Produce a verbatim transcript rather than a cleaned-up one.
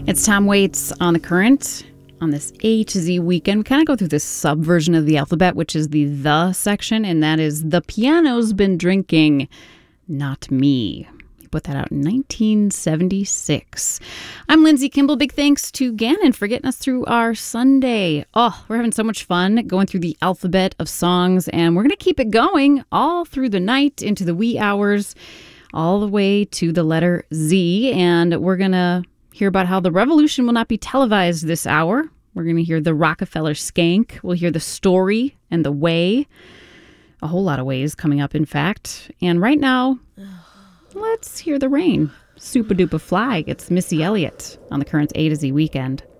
It's Tom Waits on The Current on this A to Z weekend. We kind of go through this subversion of the alphabet, which is the the section, and that is the piano's been drinking, not me. He put that out in nineteen seventy-six. I'm Lindsay Kimball. Big thanks to Gannon for getting us through our Sunday. Oh, we're having so much fun going through the alphabet of songs, and we're going to keep it going all through the night into the wee hours, all the way to the letter Z, and we're going to hear about how the revolution will not be televised this hour. We're going to hear the Rockefeller Skank. We'll hear the story and the way. A whole lot of ways coming up, in fact. And right now, let's hear the rain. Super Duper Fly gets Missy Elliott on The Current's A to Z weekend.